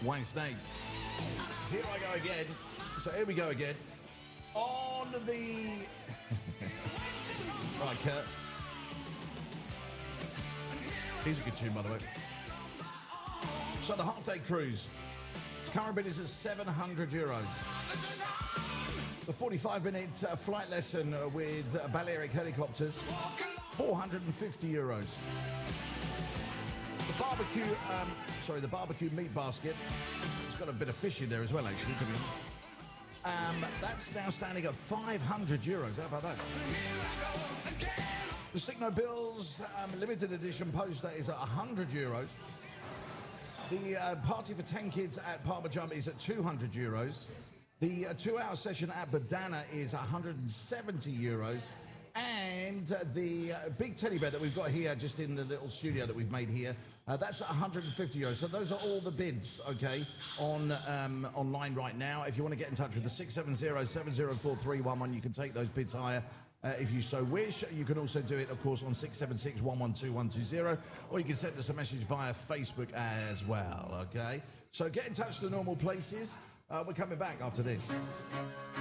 Wayne Snake. Here I go again. So here we go again. On the... Right, Kurt. Here's a good tune, by the way. So the half-day cruise. Current bid is at €700. The 45-minute flight lesson with Balearic helicopters, €450. The barbecue meat basket. It's got a bit of fish in there as well, actually, to be honest. That's now standing at €500. How about that? The Signo Bills limited edition poster is at €100. The party for 10 kids at Parma Jump is at €200. The 2-hour session at Badana is €170. And the big teddy bear that we've got here just in the little studio that we've made here, that's at €150. So those are all the bids, okay, online right now. If you want to get in touch with the 670-704311, you can take those bids higher. If you so wish. You can also do it, of course, on 676-112-120, or you can send us a message via Facebook as well, okay? So get in touch to the normal places. We're coming back after this.